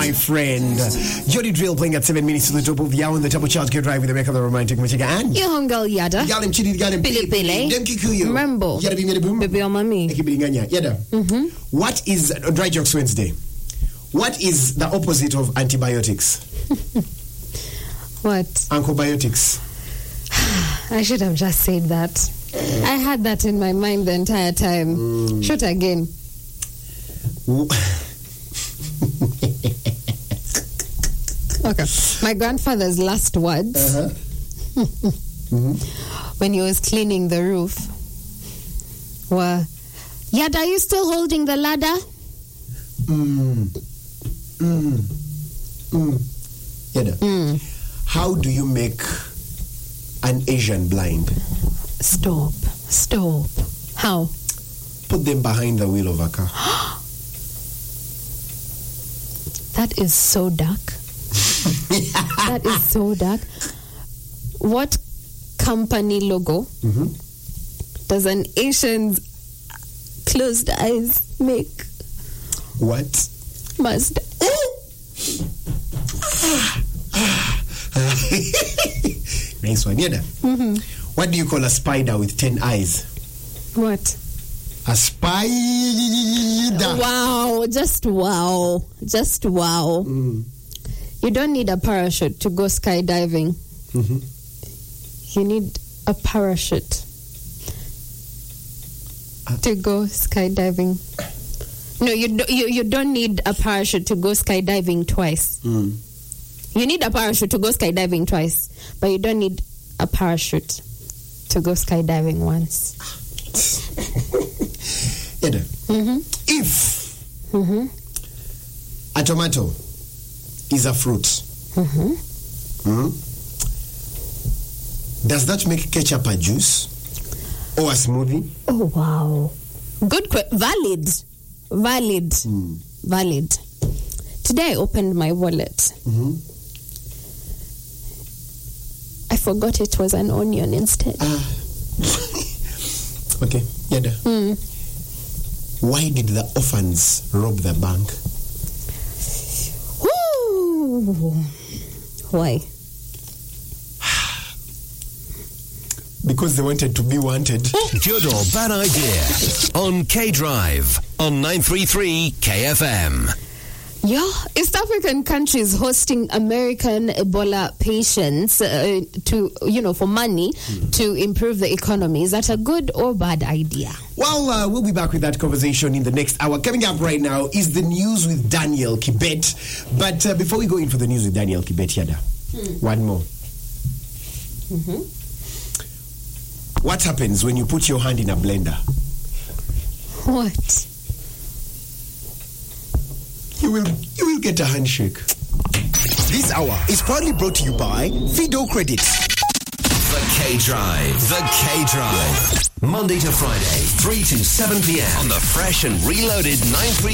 my friend. Jody Drill playing at 7 minutes to the top of the hour on the Double Charge Get Drive with the Rebecca the Romantic Michigan. And your hungal yada. Yalim Chidi, Yalim Pili. Dem Kikuyu. Rambo. Yada Bimini Boom. Baby on mommy. Yada. What is Dry Jokes Wednesday? What is the opposite of antibiotics? What? Uncobiotics. I should have just said that. I had that in my mind the entire time. Shoot again. Okay. My grandfather's last words when he was cleaning the roof were, Yada, are you still holding the ladder? Yada. How do you make an Asian blind? Stop. How? Put them behind the wheel of a car. That is so dark. That is so dark. What company logo does an Asian's closed eyes make? What? Mazda. Nice one, Yada. What do you call a spider with 10 eyes? What? A spider. Wow, just wow. You don't need a parachute to go skydiving. You need a parachute to go skydiving. No, you don't need a parachute to go skydiving twice. You need a parachute to go skydiving twice, but you don't need a parachute to go skydiving once. If a tomato is a fruit, does that make ketchup a juice or a smoothie? Oh, wow. Good Valid. Today I opened my wallet. I forgot it was an onion instead. Okay, Yada. Why did the orphans rob the bank? Why? Because they wanted to be wanted. Good or bad idea on K Drive on 933 KFM. East African countries hosting American Ebola patients for money to improve the economy. Is that a good or bad idea? Well, we'll be back with that conversation in the next hour. Coming up right now is the news with Daniel Kibet. But before we go in for the news with Daniel Kibet, Yada, one more. What happens when you put your hand in a blender? What? You will get a handshake. This hour is proudly brought to you by Fido Credit. The K Drive. Monday to Friday, 3 to 7 p.m. on the fresh and reloaded 933